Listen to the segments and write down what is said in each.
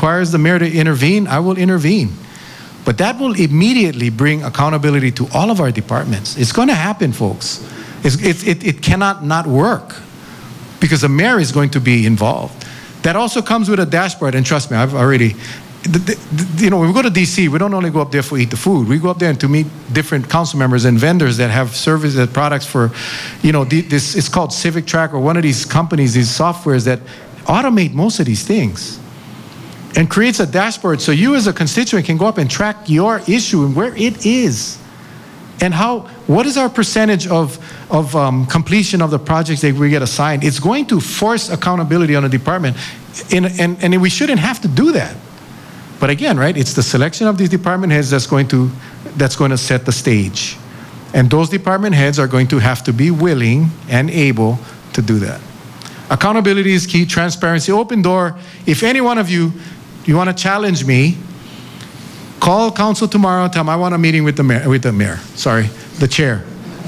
requires the mayor to intervene, I will intervene. But that will immediately bring accountability to all of our departments. It's going to happen, folks. It cannot not work because the mayor is going to be involved. That also comes with a dashboard, and trust me, I've already, when we go to DC, we don't only go up there for eat the food. We go up there to meet different council members and vendors that have services, products for, this, it's called Civic Track, or one of these companies, these softwares that automate most of these things and creates a dashboard so you as a constituent can go up and track your issue and where it is. And what is our percentage of completion of the projects that we get assigned? It's going to force accountability on a department. And we shouldn't have to do that. But again, right, it's the selection of these department heads that's going to set the stage. And those department heads are going to have to be willing and able to do that. Accountability is key, transparency, open door. If any one of you want to challenge me, call council tomorrow, tell them I want a meeting with the chair.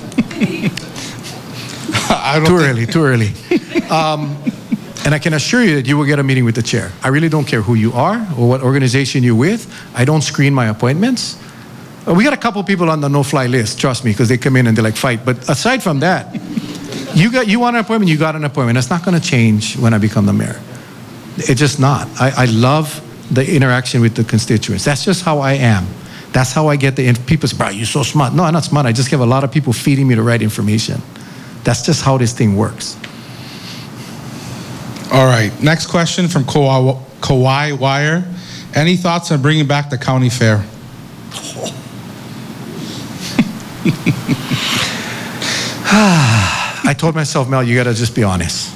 Too early. And I can assure you that you will get a meeting with the chair. I really don't care who you are or what organization you're with. I don't screen my appointments. We got a couple people on the no-fly list, trust me, because they come in and they like fight. But aside from that, you want an appointment, you got an appointment. That's not going to change when I become the mayor. It's just not. I love the interaction with the constituents. That's just how I am. That's how I get the, and people say, bro, you're so smart. No, I'm not smart. I just have a lot of people feeding me the right information. That's just how this thing works. All right, next question from Kawhi Wire. Any thoughts on bringing back the county fair? I told myself, Mel, you got to just be honest.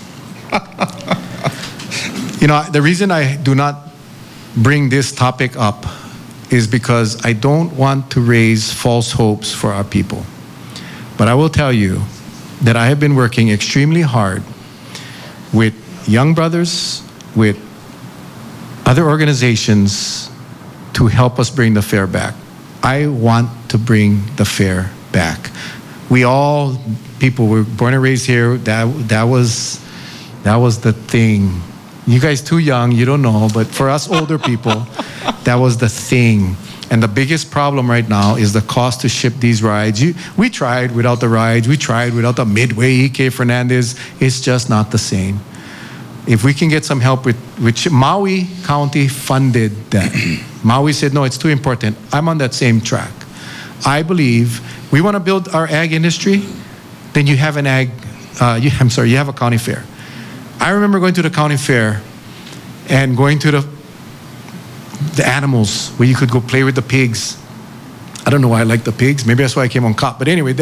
The reason I do not bring this topic up is because I don't want to raise false hopes for our people. But I will tell you that I have been working extremely hard with Young Brothers, with other organizations to help us bring the fair back. I want to bring the fair back. We all, people were born and raised here, that was the thing. You guys too young, you don't know, but for us older people, that was the thing. And the biggest problem right now is the cost to ship these rides. We tried without the rides, we tried without the Midway, E.K. Fernandez, it's just not the same. If we can get some help with Maui County funded that. Maui said, no, it's too important. I'm on that same track. I believe we want to build our ag industry, then you have you have a county fair. I remember going to the county fair and going to the animals where you could go play with the pigs. I don't know why I like the pigs. Maybe that's why I came on COP. But anyway,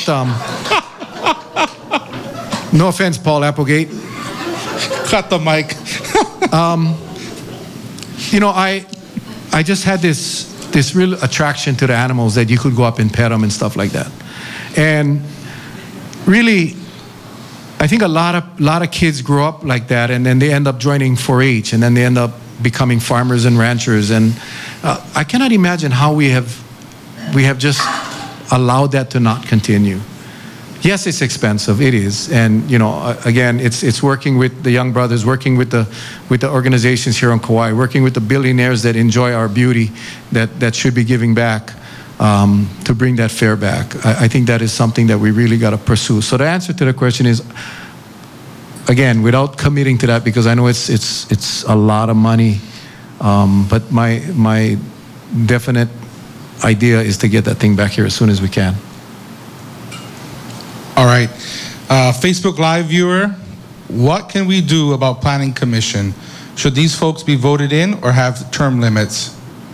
no offense, Paul Applegate. Cut the mic. I just had this real attraction to the animals that you could go up and pet them and stuff like that. And really, I think a lot of kids grow up like that, and then they end up joining 4-H, and then they end up becoming farmers and ranchers. And I cannot imagine how we have just allowed that to not continue. Yes, it's expensive. It is, and again, it's working with the Young Brothers, working with the organizations here on Kauai, working with the billionaires that enjoy our beauty, that should be giving back to bring that fair back. I think that is something that we really got to pursue. So the answer to the question is, again, without committing to that, because I know it's a lot of money, but my definite idea is to get that thing back here as soon as we can. All right, Facebook Live viewer, what can we do about Planning Commission? Should these folks be voted in or have term limits?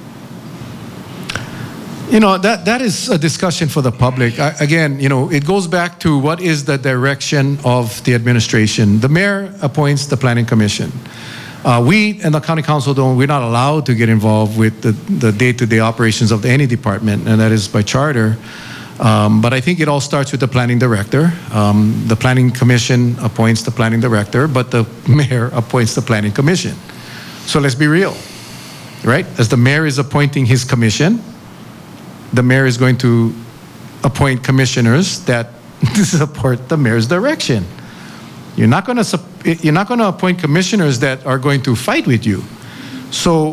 That is a discussion for the public. Again, it goes back to what is the direction of the administration. The mayor appoints the Planning Commission. We and the county council we're not allowed to get involved with the day-to-day operations of any department, and that is by charter. But I think it all starts with the planning director. The planning commission appoints the planning director, but the mayor appoints the planning commission. So let's be real, right? As the mayor is appointing his commission, the mayor is going to appoint commissioners that support the mayor's direction. You're not going to appoint commissioners that are going to fight with you. So